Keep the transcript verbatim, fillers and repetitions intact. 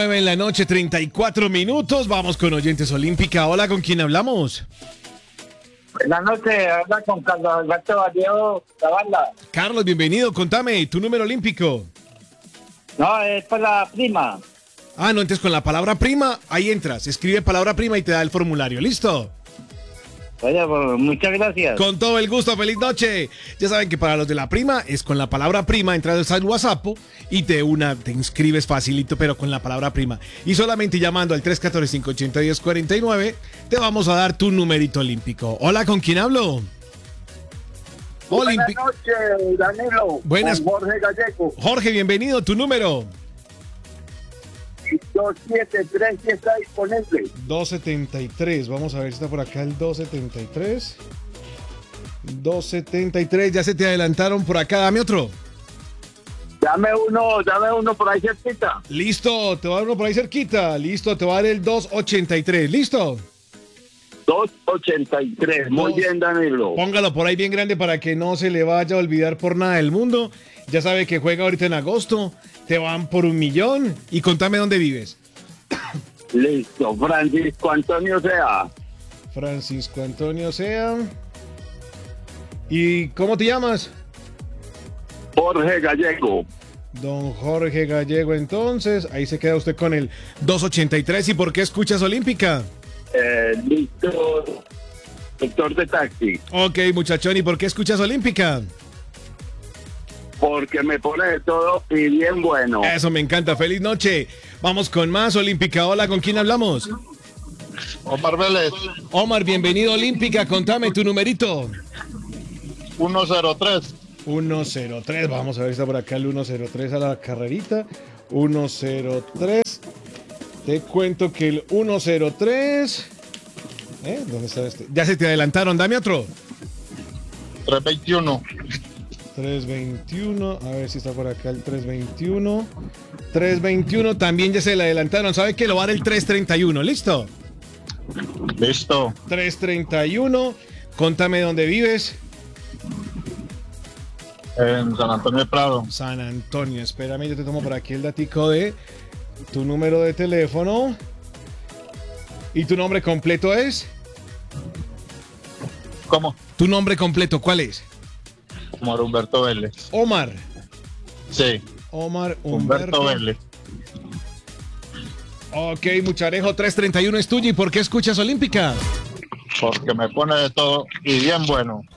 nueve en la noche, treinta y cuatro minutos. Vamos con Oyentes Olímpica. Hola, ¿con quién hablamos? Buenas noches, habla con Carlos Alberto Vallejo Zavala. Carlos, bienvenido. Contame, ¿tu número olímpico? No, es para la prima. Ah, no, entonces con la palabra prima, ahí entras. Escribe palabra prima y te da el formulario. ¿Listo? Oye, pues, muchas gracias. Con todo el gusto, feliz noche. Ya saben que para los de la prima es con la palabra prima, entras al WhatsApp y te una, te inscribes facilito, pero con la palabra prima. Y solamente llamando al tres uno cuatro, cinco ocho cero, uno cero cuatro nueve te vamos a dar tu numerito olímpico. Hola, ¿con quién hablo? Buenas noches, Danilo. Buenas. Con Jorge Gallego. Jorge, bienvenido. ¿Tu número? dos siete tres, si está disponible. doscientos setenta y tres. Vamos a ver si está por acá el doscientos setenta y tres. doscientos setenta y tres. Ya se te adelantaron por acá. Dame otro. Dame uno, dame uno por ahí cerquita. Listo, te voy a dar uno por ahí cerquita. Listo, te voy a dar el doscientos ochenta y tres. ¿Listo? doscientos ochenta y tres. Muy Dos. bien, Danilo. Póngalo por ahí bien grande para que no se le vaya a olvidar por nada del mundo. Ya sabe que juega ahorita en agosto. Te van por un millón. Y contame dónde vives. Listo, Francisco Antonio Sea. Francisco Antonio Sea. ¿Y cómo te llamas? Jorge Gallego. Don Jorge Gallego, entonces. Ahí se queda usted con el doscientos ochenta y tres. ¿Y por qué escuchas Olímpica? Eh, listo, doctor de taxi. Ok, muchachón. ¿Y por qué escuchas Olímpica? Porque me pone de todo y bien bueno. Eso me encanta. Feliz noche. Vamos con más Olímpica. Hola, ¿con quién hablamos? Omar Vélez, Omar, bienvenido a Olímpica. Contame tu numerito. ciento tres. ciento tres. Vamos a ver si está por acá el ciento tres a la carrerita. ciento tres. Te cuento que el ciento tres. ¿Eh? ¿Dónde está este? Ya se te adelantaron. Dame otro. trescientos veintiuno. trescientos veintiuno, a ver si está por acá el trescientos veintiuno. trescientos veintiuno también ya se le adelantaron. ¿Sabe qué? Lo va a dar el trescientos treinta y uno. ¿Listo? Listo. trescientos treinta y uno. Contame dónde vives. En San Antonio de Prado. San Antonio. Espérame, yo te tomo por aquí el datico de tu número de teléfono. ¿Y tu nombre completo es? ¿Cómo? ¿Tu nombre completo cuál es? Omar Humberto Vélez. Omar. Sí. Omar Humberto, Humberto Vélez. Ok, Mucharejo, trescientos treinta y uno es tuyo. ¿Y por qué escuchas Olímpica? Porque me pone de todo y bien bueno.